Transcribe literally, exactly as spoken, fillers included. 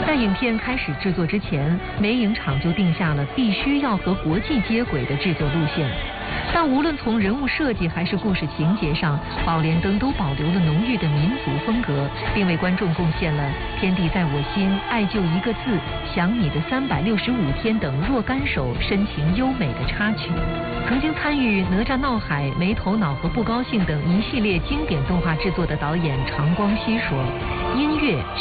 在影片开始制作之前，美影厂就定下了必须要和国际接轨的制作路线。但无论从人物设计还是故事情节上，《宝莲灯》都保留了浓郁的民族风格，并为观众贡献了《天地在我心》、《爱就一个字》、《想你的三百六十五天》等若干首深情优美的插曲。曾经参与《哪吒闹海》、《没头脑》和《不高兴》等一系列经典动画制作的导演常光熙说：“音乐